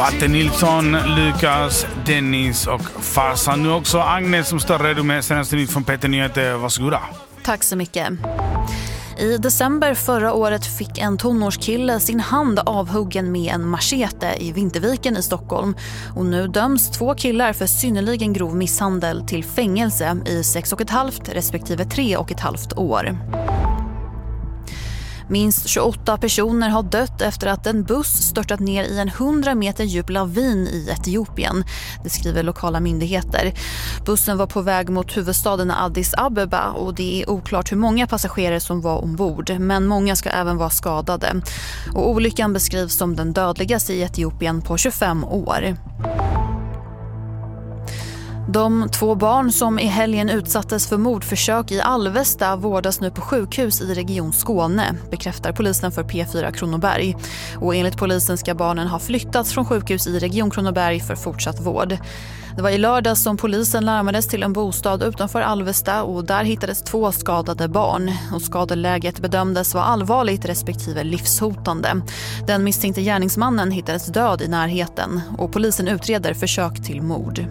Fatte Nilsson, Lukas, Dennis och Farsan. Nu också Agnes som står redo med senaste nytt från Peter Nyheter. Varsågoda. Tack så mycket. I december förra året fick en tonårskille sin hand avhuggen med en machete i Vinterviken i Stockholm. Och nu döms 2 killar för synnerligen grov misshandel till fängelse i 6,5 respektive 3,5 år. Minst 28 personer har dött efter att en buss störtat ner i en 100 meter djup lavin i Etiopien. Det skriver lokala myndigheter. Bussen var på väg mot huvudstaden Addis Abeba och det är oklart hur många passagerare som var ombord. Men många ska även vara skadade. Och olyckan beskrivs som den dödligaste i Etiopien på 25 år. De 2 barn som i helgen utsattes för mordförsök i Alvesta vårdas nu på sjukhus i Region Skåne, bekräftar polisen för P4 Kronoberg. Och enligt polisen ska barnen ha flyttats från sjukhus i Region Kronoberg för fortsatt vård. Det var i lördag som polisen larmades till en bostad utanför Alvesta och där hittades 2 skadade barn. Och skadeläget bedömdes vara allvarligt respektive livshotande. Den misstänkte gärningsmannen hittades död i närheten och polisen utreder försök till mord.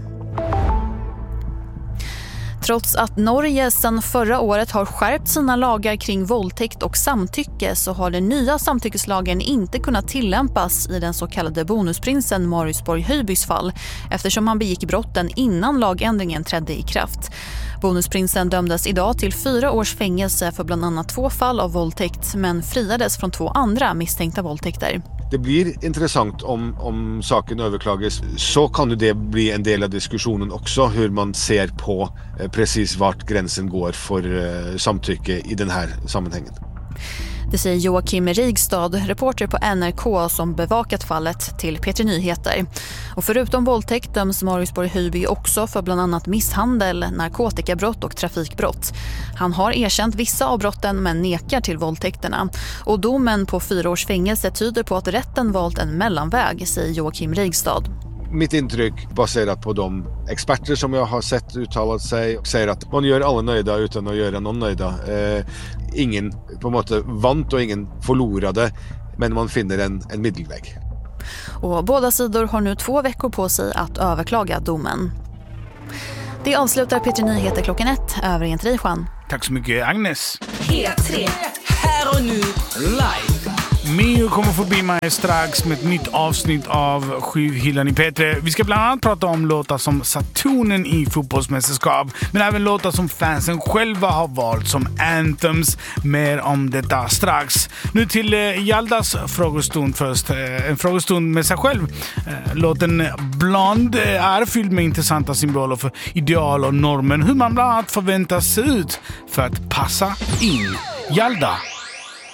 Trots att Norge sedan förra året har skärpt sina lagar kring våldtäkt och samtycke så har den nya samtyckeslagen inte kunnat tillämpas i den så kallade bonusprinsen Marius Borg Höjbys fall eftersom han begick brotten innan lagändringen trädde i kraft. Bonusprinsen dömdes idag till 4 års fängelse för bland annat 2 fall av våldtäkt men friades från 2 andra misstänkta våldtäkter. Det blir intressant om saken överklagas så kan det bli en del av diskussionen också hur man ser på precis vart gränsen går för samtycke i den här sammanhangen. Det säger Joakim Rigstad, reporter på NRK som bevakat fallet till P3 Nyheter. Och förutom våldtäkt döms Marius Borg Höjby också för bland annat misshandel, narkotikabrott och trafikbrott. Han har erkänt vissa av brotten men nekar till våldtäkterna. Och domen på 4 års fängelse tyder på att rätten valt en mellanväg, säger Joakim Rigstad. Mitt intryck baserat på de experter som jag har sett uttalat sig och säger att man gör alla nöjda utan att göra någon nöjda. Ingen på en måte vant och ingen förlorade, men man finner en medelväg. Och båda sidor har nu 2 veckor på sig att överklaga domen. Det avslutar P3 Nyheter klockan 1. Över igen till dig, Juan. Tack så mycket, Agnes. P3, här och nu, live. Mio kommer förbi mig strax med ett nytt avsnitt av Skivhyllan i P3. Vi ska bland annat prata om låtar som satt tonen i fotbollsmästerskap, men även låtar som fansen själva har valt som anthems. Mer om detta strax. Nu till Jaldas frågestund först. En frågestund med sig själv. Låten Blond är fylld med intressanta symboler för ideal och normen. Hur man bland annat förväntas se ut för att passa in. Jalda.